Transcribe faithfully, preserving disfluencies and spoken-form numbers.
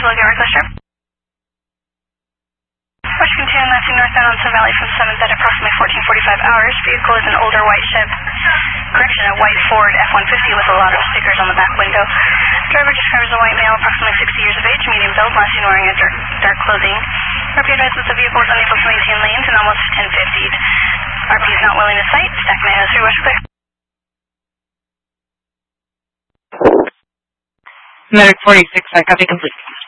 to look at reckless drive. Washington two, Lansing northbound on Sun Valley from seventh at approximately fourteen forty-five hours. Vehicle is an older white Chevy, correction, a white Ford F one fifty with a lot of stickers on the back window. Driver describes a white male, approximately sixty years of age, medium build, last seen wearing a dark, dark clothing. R P advises that the vehicle is unable to maintain lanes and almost ten fiftied. R P is not willing to cite. Stack nine oh three, West Clear. Medic forty-six, I copy complete.